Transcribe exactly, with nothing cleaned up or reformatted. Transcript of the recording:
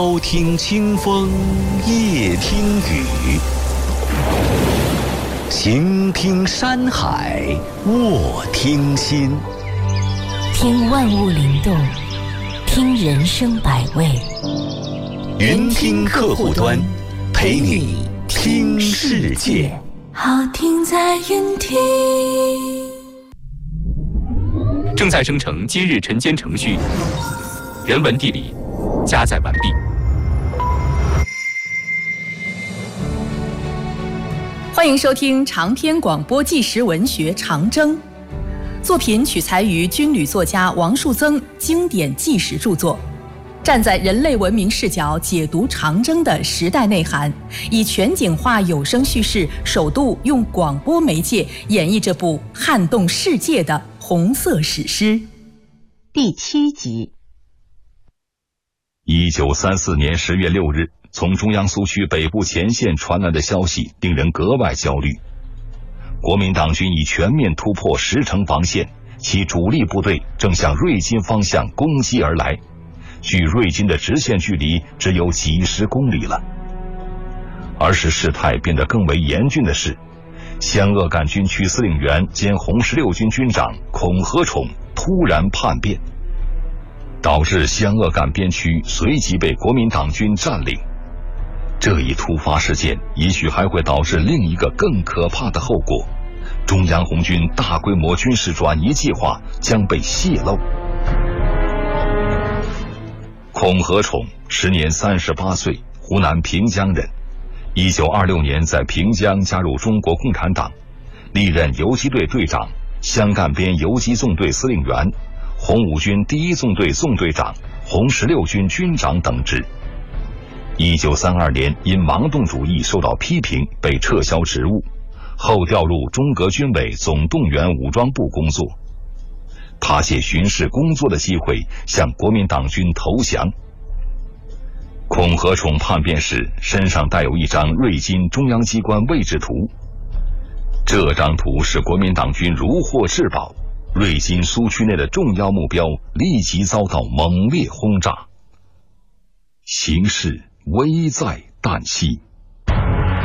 朝听清风，夜听雨，行听山海，卧听心。 听万物灵动，听人生百味。 云听客户端，陪你听世界。 好听在云听。 正在生成今日晨间程序，人文地理加载完毕。 欢迎收听长篇广播纪实文学《长征》，作品取材于军旅作家王树增经典纪实著作，站在人类文明视角解读长征的时代内涵，以全景化有声叙事，首度用广播媒介演绎这部撼动世界的红色史诗。 第七集。 一九三四年十月六日，从中央苏区北部前线传来的消息令人格外焦虑。国民党军已全面突破石城防线，其主力部队正向瑞金方向攻击而来，距瑞金的直线距离只有几十公里了。而使事态变得更为严峻的是，湘鄂赣军区司令员兼红十六军军长孔和宠突然叛变，导致湘鄂赣边区随即被国民党军占领。这一突发事件也许还会导致另一个更可怕的后果，中央红军大规模军事转移计划将被泄露。孔和宠时年三十八岁，湖南平江人。一九二六年在平江加入中国共产党，历任游击队队长、湘赣边游击纵队司令员、红五军第一纵队纵队长、红十六军军长等职。一九三二年因盲动主义受到批评，被撤销职务，后调入中革军委总动员武装部工作。他借巡视工作的机会向国民党军投降。孔和宠叛变时身上带有一张瑞金中央机关位置图，这张图使国民党军如获至宝，瑞金苏区内的重要目标立即遭到猛烈轰炸。形势危在旦夕。